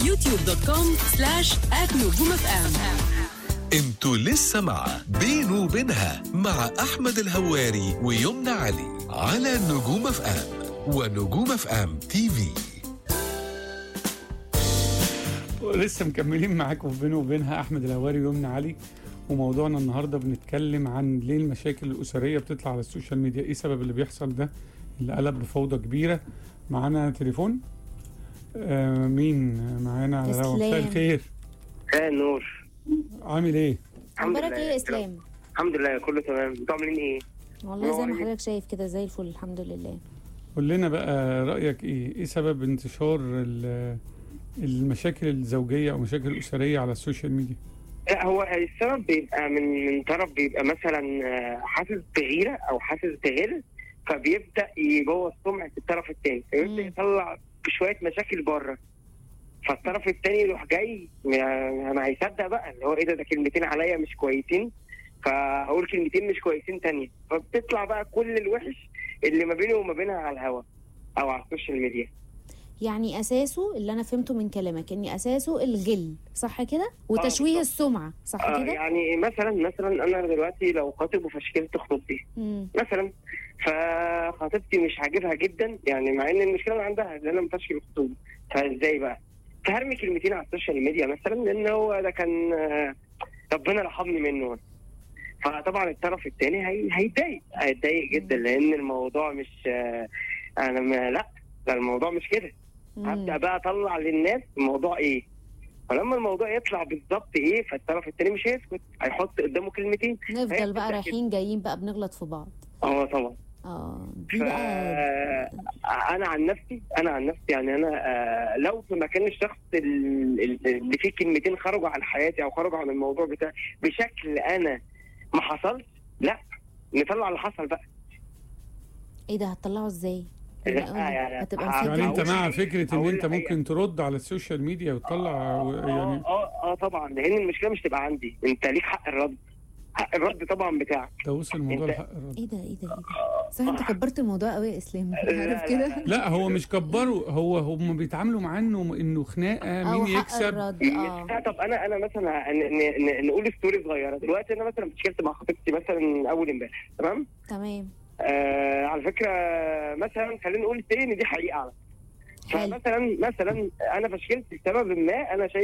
youtube.com/@نجوم-FM. انتوا لسه مع بينه وبينها مع أحمد الهواري ويمنى علي على نجوم اف ام ونجوم اف ام تي في. لسه مكملين معاكم في بينه وبينها أحمد الهواري ويمنى علي، وموضوعنا النهارده بنتكلم عن ليه المشاكل الأسرية بتطلع على السوشيال ميديا، ايه سبب اللي بيحصل ده اللي قلب بفوضى كبيرة. معانا تليفون. مين معانا على الهوا؟ مساء الخير. نور، عامل ايه؟ اخبارك ايه يا اسلام؟ الحمد لله كله تمام. انتوا عاملين ايه؟ والله زي ما حضرتك شايف كده زي الفل الحمد لله. قول لنا بقى رأيك ايه سبب انتشار المشاكل الزوجية او مشاكل الأسرية على السوشيال ميديا؟ لا، هو السبب بيبقى من طرف بيبقى مثلا حاسس بغيرة او حاسس بغل، فبيبدأ يبوظ سمعة الطرف الثاني، فيبدأ يطلع بشوية مشاكل بره، فالطرف الثاني يروح جاي ما هيصدق بقى اللي هو ايه ده كلمتين عليا مش كويسين، فاقول كلمتين مش كويسين تانية، فبتطلع بقى كل الوحش اللي ما بيني وما بينها على الهوا او على السوشيال ميديا. يعني اساسه اللي انا فهمته من كلامك ان اساسه الغل، صح كده؟ وتشويه السمعه، صح كده؟ يعني مثلا انا دلوقتي لو خاطب وفشكلت خطوبتي مثلا، فخطيبتي مش عاجبها جدا، يعني مع ان المشكله عندها ان انا مفشكل الخطوبه، فازاي بقى؟ فهرمي كلمتين على السوشيال ميديا مثلا، لان هو ده كان ربنا رحمني منه، فطبعا الطرف الثاني هيتضايق جدا، لان الموضوع مش لا الموضوع مش كده. هبدا بقى اطلع للناس الموضوع ايه، فلما الموضوع يطلع بالظبط ايه، فالطرف الثاني مش هيسكت، هيحط قدامه كلمتين، نفضل بقى رايحين جايين بقى بنغلط في بعض. طبعا. دي بقى انا عن نفسي يعني انا لو في مكان الشخص اللي فيه كلمتين خرجوا عن حياتي او خرجوا عن الموضوع بتاعي بشكل انا ما حصلش، لا نطلع اللي حصل بقى. ايه ده هتطلعه ازاي؟ يعني انت مع فكره ان انت ممكن ترد على السوشيال ميديا وتطلع يعني طبعا، لان المشكله مش تبقى عندي، انت ليك حق الرد طبعا بتاعك. ده وصل الموضوع لحق الرد. ايه ده صح، انت كبرت الموضوع قوي يا اسلام، عارف كده؟ لا هو مش كبروا، هم بيتعاملوا معاه انه خناقه مين يكسب. طب انا مثلا نقول ستوري صغيره دلوقتي، انا مثلا اتشكلت مع خطيبتي مثلا اول امبارح، تمام. على فكره مثلا خلينا نقول ان دي حقيقه، فمثلا انا فشلت لسبب ما انا شايف